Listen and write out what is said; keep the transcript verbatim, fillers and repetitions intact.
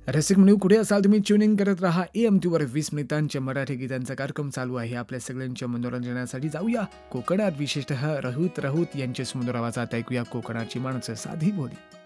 रसिक म्हणून कुठे असाल तुम्ही ट्युनिंग करत राहा एम टी वर वीस मिनिटांच्या मराठी गीतांचा कार्यक्रम चालू आहे. आपल्या सगळ्यांच्या मनोरंजनासाठी जाऊया कोकणात, विशेषतः राऊत राऊत यांच्या सुंदर आवाजात ऐकूया कोकणाची माणसं साधी बोली.